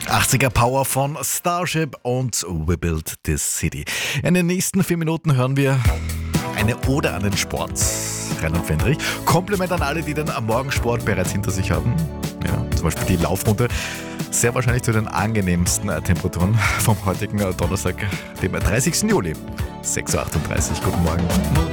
80er Power von Starship und We Build This City. In den nächsten 4 Minuten hören wir eine Ode an den Sport. Reinhard Fendrich. Kompliment an alle, die den Morgensport bereits hinter sich haben. Ja, zum Beispiel die Laufrunde. Sehr wahrscheinlich zu den angenehmsten Temperaturen vom heutigen Donnerstag, dem 30. Juli. 6.38 Uhr. Guten Morgen.